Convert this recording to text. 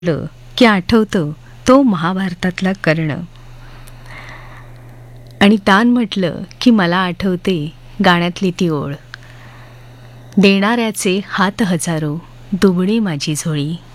म्हटलं की आठवतं तो महाभारतातला कर्ण. आणि तान म्हटलं की मला आठवते गाण्यातली ती ओळ. देणाऱ्याचे हात हजारो, दुबळी माझी झोळी.